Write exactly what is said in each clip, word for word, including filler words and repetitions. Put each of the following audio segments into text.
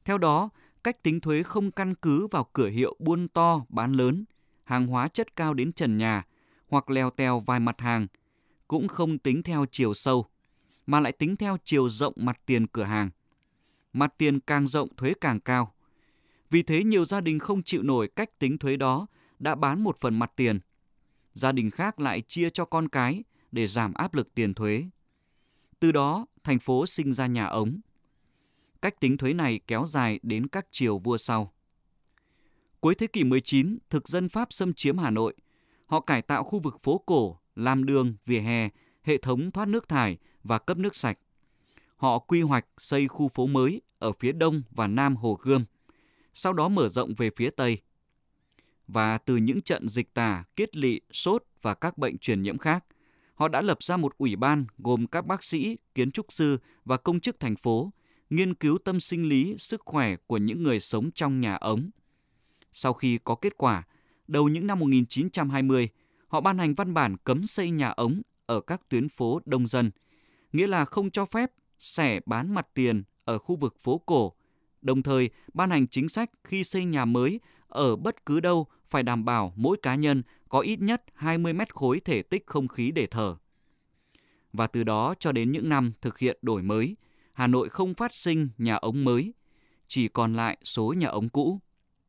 Theo đó, cách tính thuế không căn cứ vào cửa hiệu buôn to, bán lớn, hàng hóa chất cao đến trần nhà hoặc lèo tèo vài mặt hàng, cũng không tính theo chiều sâu, mà lại tính theo chiều rộng mặt tiền cửa hàng. Mặt tiền càng rộng thuế càng cao. Vì thế nhiều gia đình không chịu nổi cách tính thuế đó đã bán một phần mặt tiền. Gia đình khác lại chia cho con cái để giảm áp lực tiền thuế. Từ đó, thành phố sinh ra nhà ống. Cách tính thuế này kéo dài đến các triều vua sau. Cuối thế kỷ mười chín, thực dân Pháp xâm chiếm Hà Nội. Họ cải tạo khu vực phố cổ, làm đường, vỉa hè, hệ thống thoát nước thải và cấp nước sạch. Họ quy hoạch xây khu phố mới ở phía đông và nam Hồ Gươm, sau đó mở rộng về phía tây. Và từ những trận dịch tả, kiết lỵ, sốt và các bệnh truyền nhiễm khác, họ đã lập ra một ủy ban gồm các bác sĩ, kiến trúc sư và công chức thành phố, nghiên cứu tâm sinh lý, sức khỏe của những người sống trong nhà ống. Sau khi có kết quả, đầu những năm một nghìn chín trăm hai mươi, họ ban hành văn bản cấm xây nhà ống ở các tuyến phố đông dân, nghĩa là không cho phép xẻ bán mặt tiền ở khu vực phố cổ, đồng thời ban hành chính sách khi xây nhà mới ở bất cứ đâu phải đảm bảo mỗi cá nhân có ít nhất hai mươi mét khối thể tích không khí để thở. Và từ đó cho đến những năm thực hiện đổi mới, Hà Nội không phát sinh nhà ống mới, chỉ còn lại số nhà ống cũ.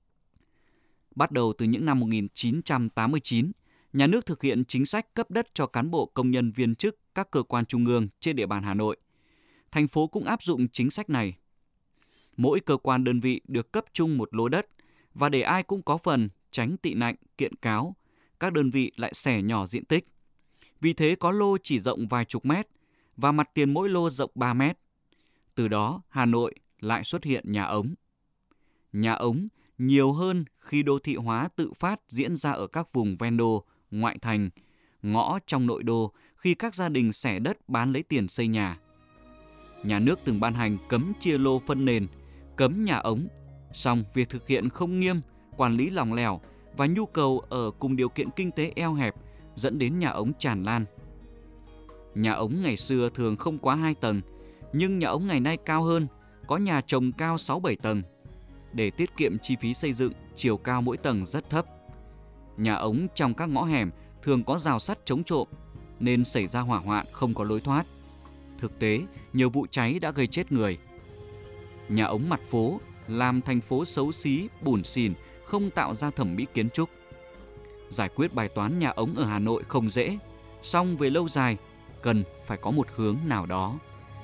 Bắt đầu từ những năm một nghìn chín trăm tám mươi chín, nhà nước thực hiện chính sách cấp đất cho cán bộ công nhân viên chức các cơ quan trung ương trên địa bàn Hà Nội. Thành phố cũng áp dụng chính sách này. Mỗi cơ quan đơn vị được cấp chung một lô đất, và để ai cũng có phần tránh tị nạnh, kiện cáo, các đơn vị lại xẻ nhỏ diện tích. Vì thế có lô chỉ rộng vài chục mét, và mặt tiền mỗi lô rộng ba mét. Từ đó, Hà Nội lại xuất hiện nhà ống. Nhà ống nhiều hơn khi đô thị hóa tự phát diễn ra ở các vùng ven đô, ngoại thành, ngõ trong nội đô khi các gia đình xẻ đất bán lấy tiền xây nhà. Nhà nước từng ban hành cấm chia lô phân nền, cấm nhà ống, song việc thực hiện không nghiêm, quản lý lỏng lẻo và nhu cầu ở cùng điều kiện kinh tế eo hẹp dẫn đến nhà ống tràn lan. Nhà ống ngày xưa thường không quá hai tầng, nhưng nhà ống ngày nay cao hơn, có nhà trồng cao sáu bảy tầng. Để tiết kiệm chi phí xây dựng, chiều cao mỗi tầng rất thấp. Nhà ống trong các ngõ hẻm thường có rào sắt chống trộm, nên xảy ra hỏa hoạn không có lối thoát. Thực tế, nhiều vụ cháy đã gây chết người. Nhà ống mặt phố làm thành phố xấu xí, bủn xỉn, không tạo ra thẩm mỹ kiến trúc. Giải quyết bài toán nhà ống ở Hà Nội không dễ, song về lâu dài, cần phải có một hướng nào đó.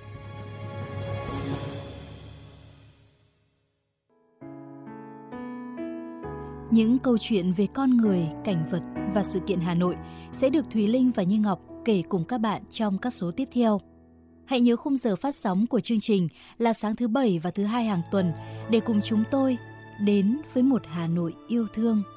Những câu chuyện về con người, cảnh vật và sự kiện Hà Nội sẽ được Thùy Linh và Như Ngọc kể cùng các bạn trong các số tiếp theo. Hãy nhớ khung giờ phát sóng của chương trình là sáng thứ Bảy và thứ Hai hàng tuần để cùng chúng tôi đến với một Hà Nội yêu thương.